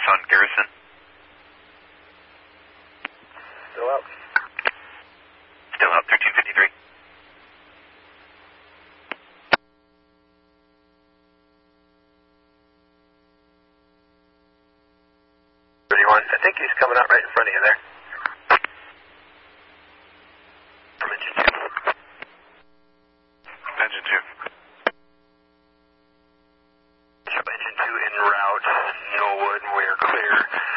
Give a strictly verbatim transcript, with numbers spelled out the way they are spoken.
on Garrison. Still out. Still out, thirteen fifty-three. thirty-one, I think he's coming out right in front of you there. From engine two. Engine two. Engine two en route, Knollwood, we are clear.